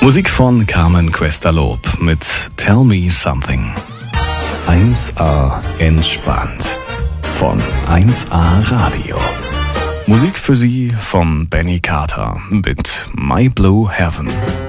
Musik von Carmen Questa-Lob mit Tell Me Something. 1A entspannt von 1A Radio. Musik für Sie von Benny Carter mit My Blue Heaven.